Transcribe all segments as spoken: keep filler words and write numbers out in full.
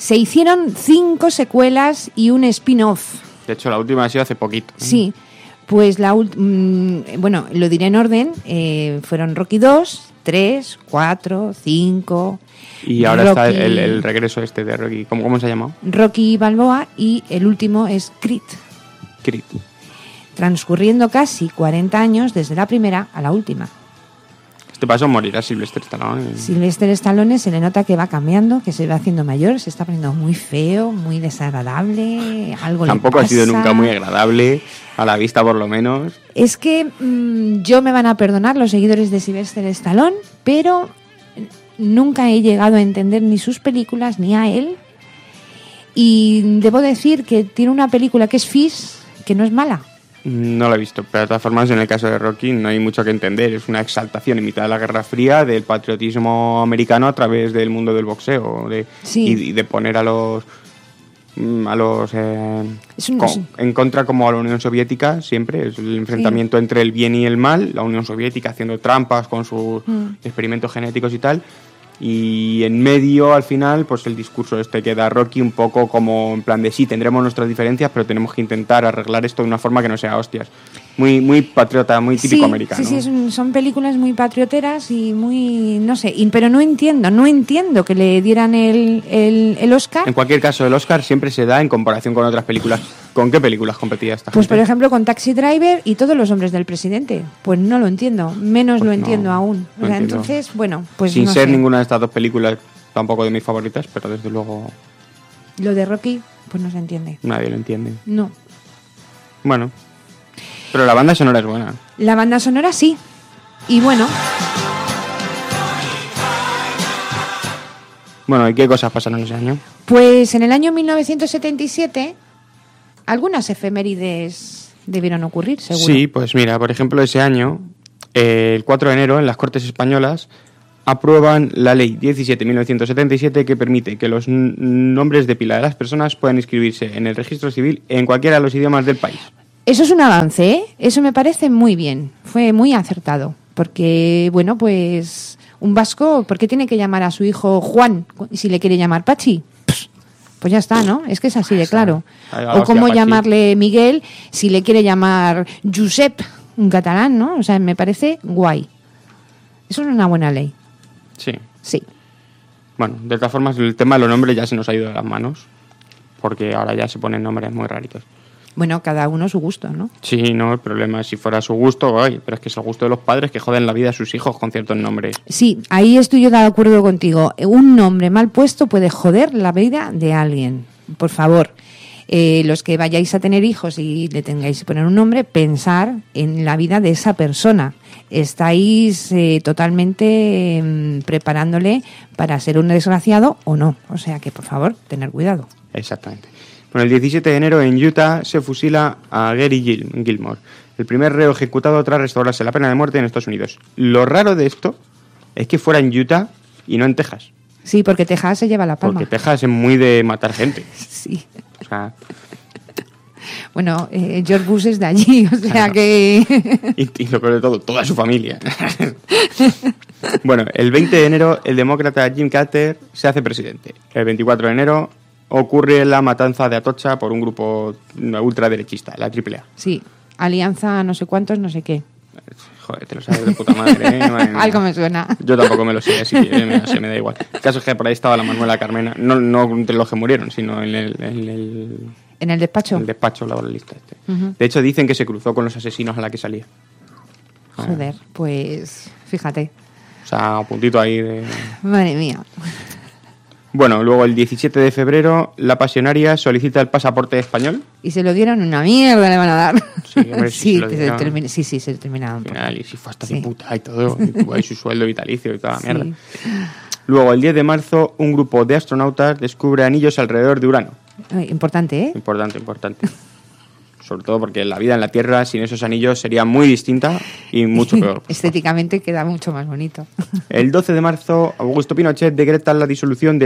Se hicieron cinco secuelas y un spin-off. De hecho, la última ha sido hace poquito. Sí, pues la última, bueno, lo diré en orden, eh, fueron Rocky dos, tres, cuatro, cinco... Y ahora Rocky, está el, el regreso este de Rocky. ¿Cómo, cómo se ha llamado? Rocky Balboa, y el último es Creed. Creed. Transcurriendo casi cuarenta años desde la primera a la última. Este paso morirá Sylvester Stallone. Sylvester Stallone se le nota que va cambiando, que se va haciendo mayor, se está poniendo muy feo, muy desagradable, algo Tampoco le ha sido pasa. nunca muy agradable, a la vista por lo menos. Es que mmm, yo me van a perdonar los seguidores de Sylvester Stallone, pero nunca he llegado a entender ni sus películas ni a él. Y debo decir que tiene una película que es Fish, que no es mala. No lo he visto, pero de todas formas en el caso de Rocky no hay mucho que entender. Es una exaltación en mitad de la Guerra Fría del patriotismo americano a través del mundo del boxeo, de, Sí. y, y de poner a los a los eh, Es un- con- en contra como a la Unión Soviética siempre. Es el enfrentamiento entre el bien y el mal, la Unión Soviética haciendo trampas con sus Mm. experimentos genéticos y tal. Y en medio, al final, pues el discurso este que da Rocky un poco como en plan de sí, tendremos nuestras diferencias, pero tenemos que intentar arreglar esto de una forma que no sea hostias. Muy muy patriota, muy típico sí, americano. Sí, sí, son, son películas muy patrioteras y muy, no sé, y- pero no entiendo, no entiendo que le dieran el, el, el Oscar. En cualquier caso, el Oscar siempre se da en comparación con otras películas. ¿Con qué películas competía esta Pues por gente? ejemplo con Taxi Driver y Todos los hombres del presidente. Pues no lo entiendo, menos Pues lo no, entiendo aún. no O sea, entiendo. entonces, bueno, pues Sin no ser sé. ninguna de estas dos películas tampoco de mis favoritas, pero desde luego Lo de Rocky, pues no se entiende. nadie lo entiende. No. Bueno, pero la banda sonora es buena. La banda sonora sí. Y bueno, Bueno, ¿y qué cosas pasaron ese año? pues en el año mil novecientos setenta y siete algunas efemérides debieron ocurrir, seguro. Sí, pues mira, por ejemplo, ese año, eh, el cuatro de enero, en las Cortes Españolas, aprueban la Ley diecisiete barra mil novecientos setenta y siete que permite que los n- nombres de pila de las personas puedan inscribirse en el registro civil en cualquiera de los idiomas del país. Eso es un avance, ¿eh? Eso me parece muy bien. Fue muy acertado. Porque, bueno, pues un vasco, ¿por qué tiene que llamar a su hijo Juan si le quiere llamar Pachi? Pss, Pues ya está, ¿no? Es que es así de claro. Ahí va, O hostia, cómo Pachi. llamarle Miguel si le quiere llamar Josep, un catalán, ¿no? O sea, me parece guay. Eso es una buena ley. Sí. Sí. Bueno, de todas formas, el tema de los nombres ya se nos ha ido de las manos, porque ahora ya se ponen nombres muy raritos. Bueno, cada uno su gusto, ¿no? Sí, no, el problema es si fuera su gusto, ay, pero es que es el gusto de los padres que joden la vida a sus hijos con ciertos nombres. Sí, ahí estoy yo de acuerdo contigo. Un nombre mal puesto puede joder la vida de alguien. Por favor, eh, los que vayáis a tener hijos y le tengáis que poner un nombre, pensar en la vida de esa persona. Estáis eh, totalmente eh, preparándole para ser un desgraciado o no. O sea que, por favor, tener cuidado. Exactamente. Bueno, el diecisiete de enero en Utah se fusila a Gary Gil- Gilmore, el primer reo ejecutado tras restaurarse la pena de muerte en Estados Unidos. Lo raro de esto es que fuera en Utah y no en Texas, Sí, porque Texas se lleva la palma. porque Texas es muy de matar gente. Sí. O sea, Bueno, eh, George Bush es de allí, o sea Claro. que... y, y lo peor de todo, toda su familia. Bueno, el veinte de enero el demócrata Jim Carter se hace presidente. El veinticuatro de enero ocurre la matanza de Atocha por un grupo ultraderechista, la triple A. Sí, alianza no sé cuántos, no sé qué. Joder, te lo sabes de puta madre, ¿eh? Madre mía. Algo me suena. Yo tampoco me lo sé, así que eh, me, se me da igual. El caso es que por ahí estaba la Manuela Carmena, no, no entre los que murieron, sino en el, en el, En el despacho. en el despacho laboralista este. Ujú. De hecho, dicen que se cruzó con los asesinos a la que salía. Joder, pues fíjate. O sea, a puntito ahí de... Madre mía. Bueno, luego el diecisiete de febrero, la pasionaria solicita el pasaporte español. Y se lo dieron una mierda, le van a dar. Sí, hombre, sí sí, se lo se dieron. termina- sí, sí, se terminaron. Al final, y si fue hasta de Sí. puta y todo, y tuvo ahí su sueldo vitalicio y toda la Sí. mierda. Luego, el diez de marzo, un grupo de astronautas descubre anillos alrededor de Urano. Ay, importante, ¿eh? Importante, importante. Sobre todo porque la vida en la Tierra sin esos anillos sería muy distinta y mucho peor. Estéticamente queda mucho más bonito. El doce de marzo, Augusto Pinochet decreta la disolución de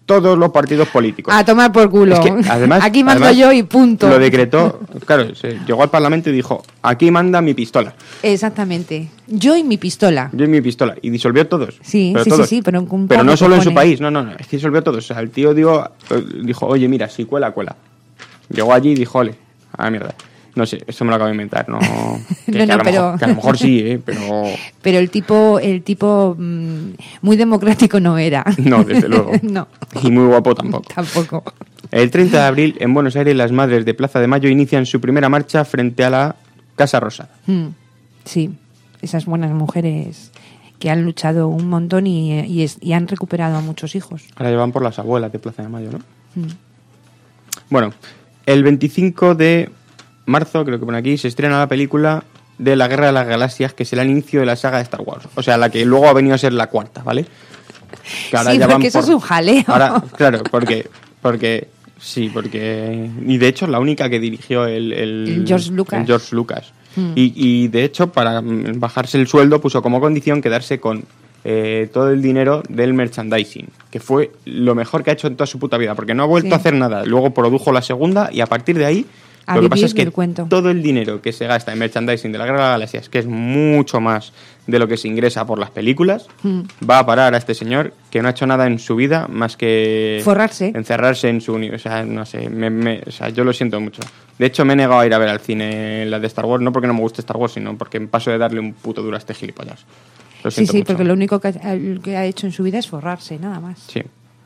todos los partidos políticos. A tomar por culo. Es que, además, aquí mando además, yo y punto. Lo decretó, claro, se llegó al Parlamento y dijo, aquí manda mi pistola. Exactamente. Yo y mi pistola. Yo y mi pistola. Y disolvió todos. Sí, pero sí, todos. sí, sí, pero, un pero no solo en su cojones. país, no, no, no, es que disolvió todos. O sea, el tío dijo, dijo oye, mira, si cuela, cuela. Llegó allí y dijo, ole, a la mierda. No sé, eso me lo acabo de inventar, no. Que, No, que no, a lo pero- mejor, que a lo mejor sí, ¿eh? Pero Pero el tipo, el tipo mmm, muy democrático no era. no, desde luego. No, Y muy guapo tampoco. tampoco. El treinta de abril, en Buenos Aires, las madres de Plaza de Mayo inician su primera marcha frente a la Casa Rosada. Mm, sí, esas buenas mujeres que han luchado un montón y, y, es- y han recuperado a muchos hijos. Ahora llevan por las abuelas de Plaza de Mayo, ¿no? Mm. Bueno, el veinticinco de marzo, creo que pone aquí, se estrena la película de la Guerra de las Galaxias, que será el inicio de la saga de Star Wars. O sea, la que luego ha venido a ser la cuarta, ¿vale? Que ahora Sí, ya van porque eso por- es un jaleo. Ahora, claro, porque, porque sí, porque y de hecho la única que dirigió el, el, El George Lucas. el George Lucas. Mm. Y, y de hecho para mm, bajarse el sueldo puso como condición quedarse con eh, todo el dinero del merchandising, que fue lo mejor que ha hecho en toda su puta vida, porque no ha vuelto Sí. a hacer nada. Luego produjo la segunda y a partir de ahí A lo que pasa vivir es que del cuento. todo el dinero que se gasta en merchandising de la Guerra de las Galaxias, que es mucho más de lo que se ingresa por las películas, Mm. va a parar a este señor que no ha hecho nada en su vida más que Forrarse. encerrarse en su universo. O sea, no sé, me- me- o sea, yo lo siento mucho. De hecho, me he negado a ir a ver al cine la de Star Wars, no porque no me guste Star Wars, sino porque paso de darle un puto duro a este gilipollas. Lo Sí, siento sí, mucho. porque lo único que ha, el que ha hecho en su vida es forrarse, nada más. Sí.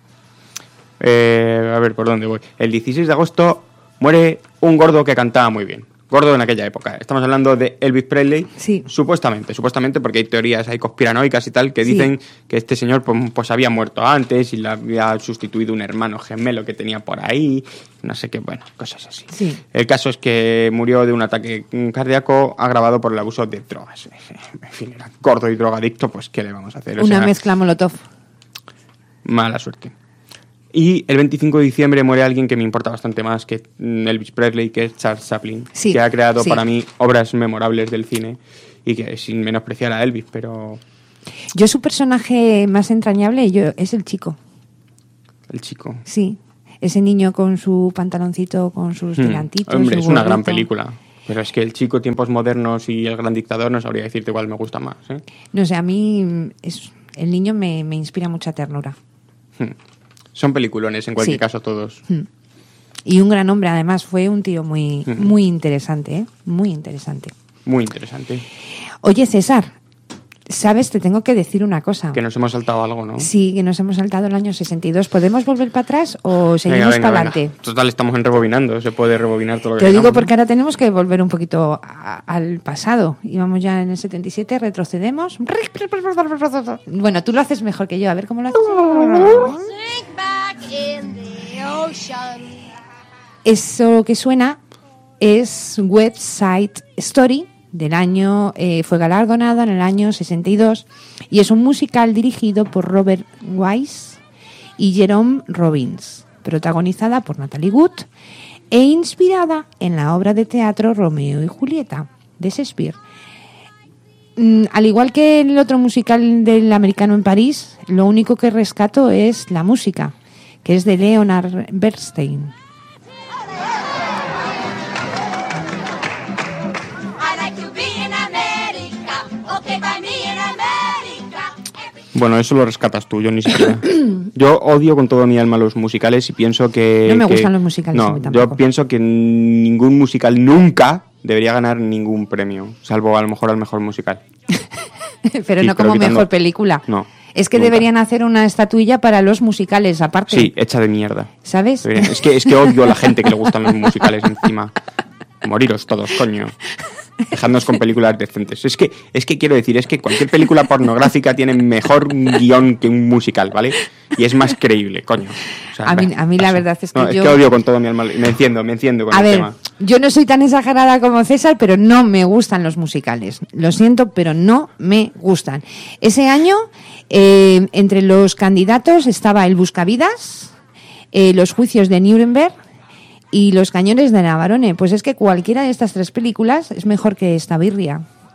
Eh, a ver, ¿por dónde voy? El dieciséis de agosto muere un gordo que cantaba muy bien. Gordo en aquella época. Estamos hablando de Elvis Presley. Sí. Supuestamente, supuestamente, porque hay teorías, hay conspiranoicas y tal, que Sí. dicen que este señor pues, pues había muerto antes y le había sustituido un hermano gemelo que tenía por ahí. No sé qué, bueno, cosas así. Sí. El caso es que murió de un ataque cardíaco agravado por el abuso de drogas. En fin, era gordo y drogadicto, pues ¿qué le vamos a hacer? O Una sea, mezcla molotov. mala suerte. Y el veinticinco de diciembre muere alguien que me importa bastante más que mm, Elvis Presley, que es Charles Chaplin, Sí, que ha creado sí. para mí obras memorables del cine y que sin menospreciar a Elvis, pero Yo su personaje más entrañable yo es el chico. el chico... Sí. Ese niño con su pantaloncito, con sus Hmm. tirantitos. Hombre, su es una gran gorrito. película. Pero es que el chico, tiempos modernos y el gran dictador no sabría decirte cuál me gusta más. ¿eh? No sé, a mí mm, es, el niño me, me inspira mucha ternura. Hmm. Son peliculones, en cualquier Sí. caso, todos. Mm. Y un gran hombre, además, fue un tío muy, Ujú. muy interesante, ¿eh? Muy interesante. Muy interesante. Oye, César, ¿sabes? Te tengo que decir una cosa. Que nos hemos saltado algo, ¿no? Sí, que nos hemos saltado el año sesenta y dos. ¿Podemos volver para atrás o seguimos Venga, venga, para venga. adelante? Total, estamos en rebobinando. Se puede rebobinar todo lo que Te lo digo queramos, ¿no? porque ahora tenemos que volver un poquito a- al pasado. Íbamos ya en el setenta y siete, retrocedemos. Bueno, tú lo haces mejor que yo. A ver cómo lo haces. Sink back in the ocean. Eso que suena es West Side Story del año, eh, fue galardonado en el año sesenta y dos y es un musical dirigido por Robert Wise y Jerome Robbins, protagonizada por Natalie Wood e inspirada en la obra de teatro Romeo y Julieta de Shakespeare. Mm, al igual que el otro musical del Americano en París, lo único que rescato es la música, que es de Leonard Bernstein. I like to be in America. Okay, by me in America. Bueno, eso lo rescatas tú, yo ni siquiera. Yo odio con todo mi alma los musicales y pienso que... No me que- gustan los musicales, a No, mí tampoco. yo pienso que ningún musical nunca debería ganar ningún premio, salvo a lo mejor al mejor musical. Pero Sí, no pero como quitando- mejor película. No, Es que nunca. deberían hacer una estatuilla para los musicales, aparte. Sí, hecha de mierda. ¿Sabes? Deberían- Es que, es que odio a la gente que le gustan los musicales encima. Moriros todos, coño. Dejadnos con películas decentes. Es que, es que quiero decir, es que cualquier película pornográfica tiene mejor guión que un musical, ¿vale? Y es más creíble, coño. O sea, A mí- bah, a mí la paso. verdad es que No, yo- es que odio con todo mi alma. Me enciendo, me enciendo con A el ver, tema. yo no soy tan exagerada como César, pero no me gustan los musicales. Lo siento, pero no me gustan. Ese año, eh, entre los candidatos estaba El Buscavidas, eh, Los Juicios de Nuremberg y Los Cañones de Navarone. Pues es que cualquiera de estas tres películas es mejor que esta birria.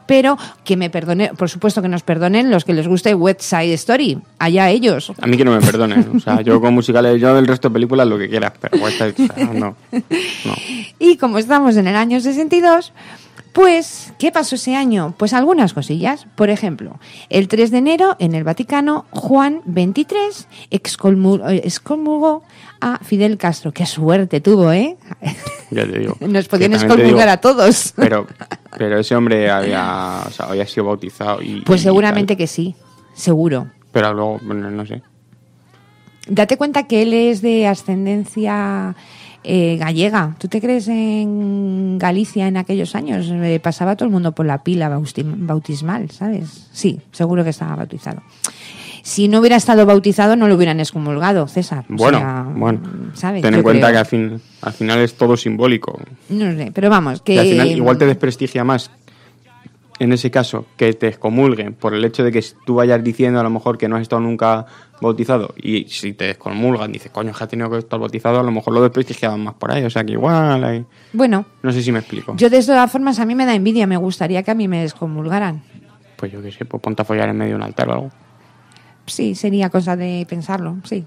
pero que me perdone, por supuesto que nos perdonen los que les guste West Side Story, allá ellos. A mí que no me perdonen, o sea, yo con musicales, yo del resto de películas lo que quieras, pero West Side, o sea, no, no. Y como estamos en el año sesenta y dos, pues, ¿qué pasó ese año? Pues algunas cosillas. Por ejemplo, el tres de enero, en el Vaticano, Juan veintitrés excomulgó, excomulgó a Fidel Castro. ¡Qué suerte tuvo, eh! Ya te digo. Nos podían Que también te excomulgar digo, a todos. Pero, pero ese hombre había, o sea, había sido bautizado y... Pues y seguramente tal. que sí, seguro. Pero luego, bueno, no sé. Date cuenta que él es de ascendencia eh, gallega. ¿Tú te crees en Galicia en aquellos años? Eh, pasaba todo el mundo por la pila bauti- bautismal, ¿sabes? Sí, seguro que estaba bautizado. Si no hubiera estado bautizado, no lo hubieran excomulgado, César. O Bueno, sea, bueno. ¿sabes? Ten Yo en cuenta creo. que al, fin, al final es todo simbólico. No sé, pero vamos, que... Y al final igual te desprestigia más, en ese caso, que te excomulguen por el hecho de que tú vayas diciendo a lo mejor que no has estado nunca bautizado, y si te excomulgan, dices, coño, que has tenido que estar bautizado, a lo mejor lo desprestigiaban más por ahí, o sea que igual hay... Bueno, No sé si me explico. yo de todas formas a mí me da envidia, me gustaría que a mí me excomulgaran. Pues yo qué sé, pues ponte a follar en medio de un altar o algo. Sí, sería cosa de pensarlo, sí.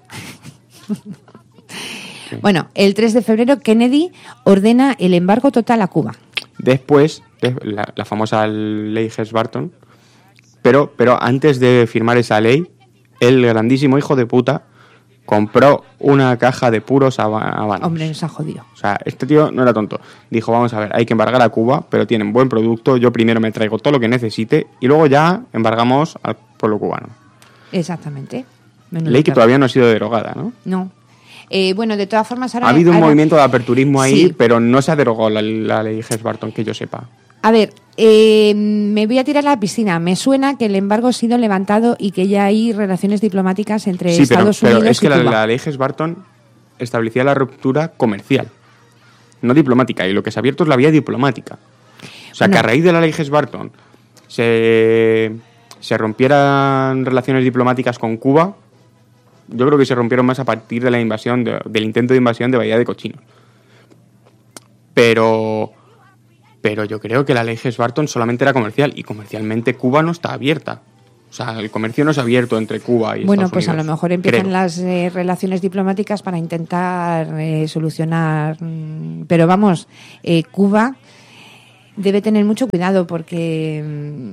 Bueno, el tres de febrero Kennedy ordena el embargo total a Cuba. Después, de la, la famosa ley Hess-Barton, pero, pero antes de firmar esa ley, el grandísimo hijo de puta compró una caja de puros haba- habanos. Hombre, nos ha jodido. O sea, este tío no era tonto. Dijo, vamos a ver, hay que embargar a Cuba, pero tienen buen producto, yo primero me traigo todo lo que necesite y luego ya embargamos al pueblo cubano. Exactamente. Menudo Ley que perro. todavía no ha sido derogada, ¿no? No. Eh, bueno, de todas formas ahora... Ha habido un ahora- movimiento de aperturismo ahí, Sí. pero no se ha derogado la, la ley Hess-Barton, que yo sepa. A ver, eh, me voy a tirar a la piscina. Me suena que el embargo ha sido levantado y que ya hay relaciones diplomáticas entre Sí, pero, Estados pero Unidos es que y la, Cuba. la ley Hess-Barton establecía la ruptura comercial, no diplomática, y lo que se ha abierto es la vía diplomática. O sea, Bueno. que a raíz de la ley Hess-Barton se, se rompieran relaciones diplomáticas con Cuba, yo creo que se rompieron más a partir de la invasión, de- del intento de invasión de Bahía de Cochinos. Pero... Pero yo creo que la ley Hess-Barton solamente era comercial, y comercialmente Cuba no está abierta. O sea, el comercio no es abierto entre Cuba y Bueno, Estados pues a Unidos. lo mejor empiezan creo. las eh, relaciones diplomáticas para intentar eh, solucionar. mm, Pero vamos, eh, Cuba debe tener mucho cuidado porque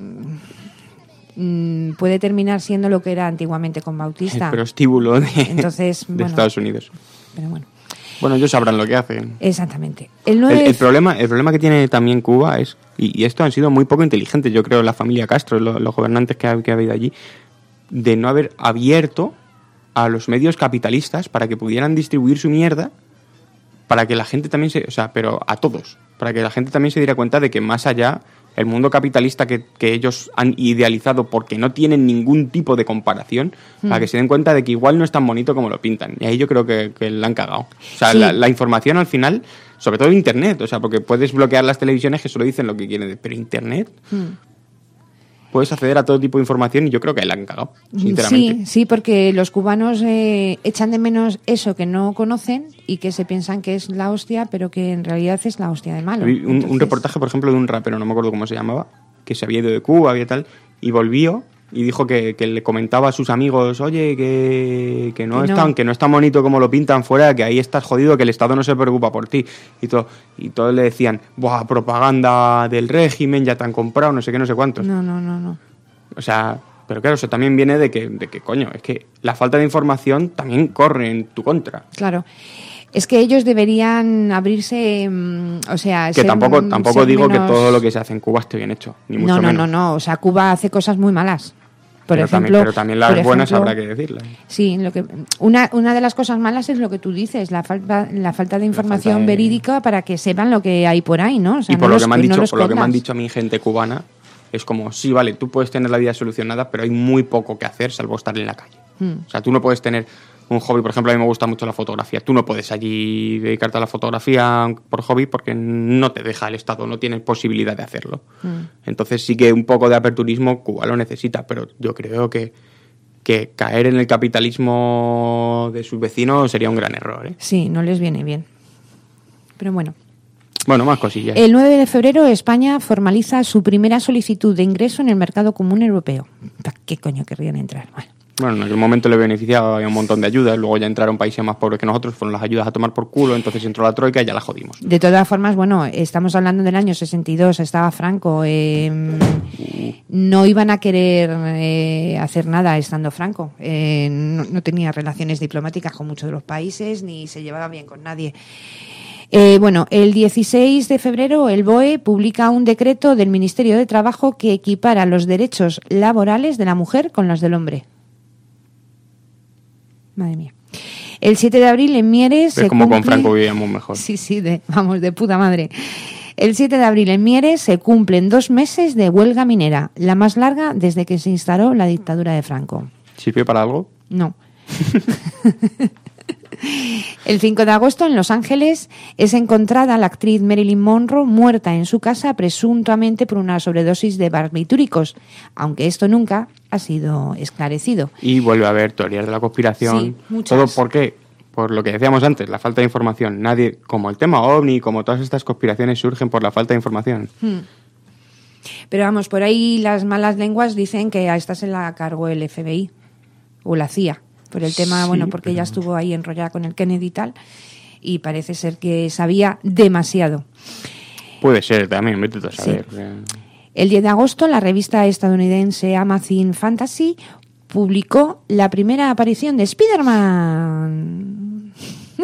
mm, mm, puede terminar siendo lo que era antiguamente con Bautista. El prostíbulo de, Entonces, de bueno. Estados Unidos. Pero bueno, Bueno, ellos sabrán lo que hacen. exactamente. El nueve El, de el problema, el problema que tiene también Cuba es, y, y esto han sido muy poco inteligentes, yo creo, la familia Castro, lo- los gobernantes que ha, que ha habido allí, de no haber abierto a los medios capitalistas para que pudieran distribuir su mierda, para que la gente también se, o sea, pero a todos, para que la gente también se diera cuenta de que más allá, el mundo capitalista que, que ellos han idealizado porque no tienen ningún tipo de comparación, para que se den cuenta de que igual no es tan bonito como lo pintan. Y ahí yo creo que, que la han cagado. O sea, Sí. la, la información al final, sobre todo Internet, o sea, porque puedes bloquear las televisiones que solo dicen lo que quieren, pero Internet, puedes acceder a todo tipo de información y yo creo que la han cagado, sinceramente. Sí, sí, porque los cubanos eh, echan de menos eso que no conocen y que se piensan que es la hostia, pero que en realidad es la hostia de malo. Vi un, un Entonces, reportaje, por ejemplo, de un rapero, no me acuerdo cómo se llamaba, que se había ido de Cuba y tal, y volvió y dijo que, que le comentaba a sus amigos, oye, que, que, no Que es no. tan, que no es tan bonito como lo pintan fuera, que ahí estás jodido, que el Estado no se preocupa por ti. Y, todo, y todos le decían, buah, propaganda del régimen, ya te han comprado, no sé qué, no sé cuántos. No, no, no, no. O sea, pero claro, eso también viene de que, de que, coño, es que la falta de información también corre en tu contra. Claro. Es que ellos deberían abrirse, mm, o sea... Que ser- tampoco tampoco ser digo menos- que todo lo que se hace en Cuba esté bien hecho, ni mucho No, no, menos. no, no. O sea, Cuba hace cosas muy malas. Por pero, ejemplo, también, pero también las por buenas ejemplo, habrá que decirlas. Sí, lo que una, una de las cosas malas es lo que tú dices, la falta la falta de información falta de- verídica para que sepan lo que hay por ahí, ¿no? O sea, Y por no lo los- que me han no dicho, los por lo que me han escondas. dicho a mi gente cubana, es como, sí, vale, tú puedes tener la vida solucionada, pero hay muy poco que hacer salvo estar en la calle. Hmm. O sea, tú no puedes tener un hobby, por ejemplo, a mí me gusta mucho la fotografía. Tú no puedes allí dedicarte a la fotografía por hobby porque no te deja el Estado, no tienes posibilidad de hacerlo. Entonces sí que un poco de aperturismo Cuba lo necesita, pero yo creo que, que caer en el capitalismo de sus vecinos sería un gran error, ¿eh? Sí, no les viene bien. Pero bueno. Bueno, más cosillas. El nueve de febrero España formaliza su primera solicitud de ingreso en el mercado común europeo. ¿Qué coño querrían entrar? Bueno. Bueno, en aquel momento le beneficiaba, había un montón de ayudas, luego ya entraron países más pobres que nosotros, fueron las ayudas a tomar por culo, entonces entró la troika y ya la jodimos. De todas formas, bueno, estamos hablando del año sesenta y dos, estaba Franco, eh, no iban a querer eh, hacer nada estando Franco, eh, no, no tenía relaciones diplomáticas con muchos de los países, ni se llevaba bien con nadie. Eh, bueno, el dieciséis de febrero el B O E publica un decreto del Ministerio de Trabajo que equipara los derechos laborales de la mujer con los del hombre. Madre mía. El siete de abril en Mieres... Es se como cumple... con Franco vivíamos mejor. Sí, sí, de, vamos, de puta madre. El siete de abril en Mieres se cumplen dos meses de huelga minera, la más larga desde que se instaló la dictadura de Franco. ¿Sirvió para algo? No. El cinco de agosto en Los Ángeles es encontrada la actriz Marilyn Monroe muerta en su casa presuntamente por una sobredosis de barbitúricos, aunque esto nunca ha sido esclarecido. Y vuelve a haber teorías de la conspiración. Sí, muchas. ¿Todo por qué? Por lo que decíamos antes, la falta de información. Nadie, como el tema OVNI, como todas estas conspiraciones surgen por la falta de información. Hmm. Pero vamos, por ahí las malas lenguas dicen que a esta se la cargó el F B I o la C I A. Por el tema, Sí, bueno, porque pero... ella estuvo ahí enrollada con el Kennedy y tal, y parece ser que sabía demasiado. Puede ser, también, vete a saber. Sí. O sea... El diez de agosto, la revista estadounidense Amazing Fantasy publicó la primera aparición de Spider-Man.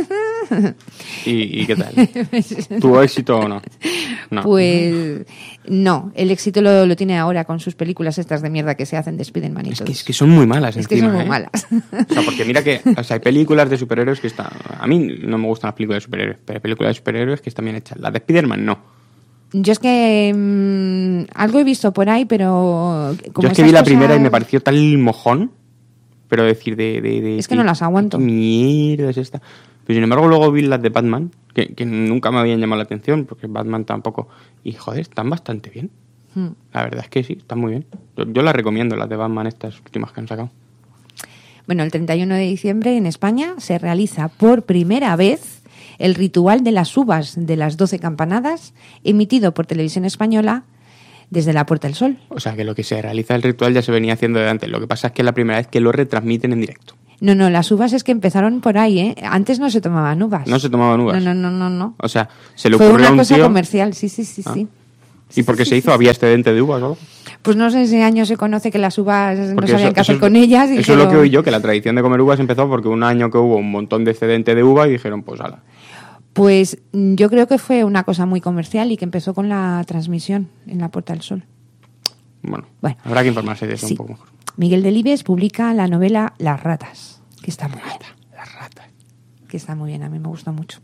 ¿Y, ¿Y qué tal? ¿Tuvo éxito o no? No. Pues no, el éxito lo, lo tiene ahora con sus películas estas de mierda que se hacen de Spider-Man y Es todo. que, es que son muy malas Es que encima, son muy ¿eh? malas. O sea, porque mira que o sea, hay películas de superhéroes que están... A mí no me gustan las películas de superhéroes, pero hay películas de superhéroes que están bien hechas. Las de Spider-Man no. Yo es que mmm, algo he visto por ahí, pero... Como Yo es que esas vi la cosas... primera y me pareció tal mojón, pero decir de... de, de Es que de- no las aguanto. ¿Qué mierda es esta? Pero sin embargo luego vi las de Batman, que, que nunca me habían llamado la atención, porque Batman tampoco... Y joder, están bastante bien. Hmm. La verdad es que sí, están muy bien. Yo, yo las recomiendo, las de Batman, estas últimas que han sacado. Bueno, el treinta y uno de diciembre en España se realiza por primera vez el ritual de las uvas de las doce campanadas, emitido por Televisión Española desde la Puerta del Sol. O sea que lo que se realiza el ritual ya se venía haciendo de antes. Lo que pasa es que es la primera vez que lo retransmiten en directo. No, no, las uvas es que empezaron por ahí, ¿eh? Antes no se tomaban uvas. No se tomaban uvas. No, no, no, no, no. O sea, se le Fue ocurrió a una un cosa tío... comercial, sí, sí, sí, Ah. sí. ¿Y por qué se hizo? ¿Había excedente de uvas o algo? Pues no sé, ese año se conoce que las uvas no Porque sabían eso- qué hacer eso es- con ellas. Y Eso es lo que dijeron- oí yo, que la tradición de comer uvas empezó porque un año que hubo un montón de excedente de uva y dijeron, pues ala. Pues mm, yo creo que fue una cosa muy comercial y que empezó con la transmisión en la Puerta del Sol. Bueno, Bueno. habrá que informarse de eso Sí. un poco mejor. Miguel Delibes publica la novela Las ratas, que está muy bien. Las ratas. Que está muy bien, a mí me gusta mucho.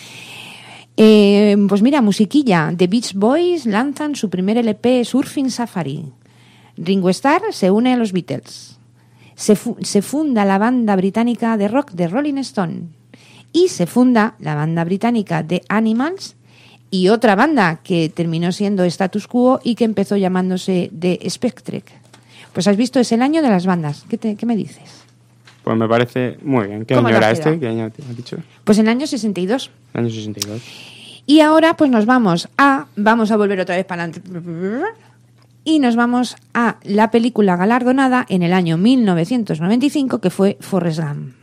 Eh, pues mira, musiquilla. The Beach Boys lanzan su primer L P Surfing Safari. Ringo Starr se une a los Beatles. Se, fu- se funda la banda británica de rock de Rolling Stone. Y se funda la banda británica de Animals y otra banda que terminó siendo Status Quo y que empezó llamándose The Spectre. Pues has visto, es el año de las bandas. ¿Qué, te- qué me dices? Pues me parece muy bien. ¿Qué ¿Cómo año te era has este? quedado? ¿Qué año te has dicho? Pues en el año sesenta y dos. El año sesenta y dos. Y ahora pues nos vamos a, vamos a volver otra vez para adelante, y nos vamos a la película galardonada en el año mil novecientos noventa y cinco que fue Forrest Gump.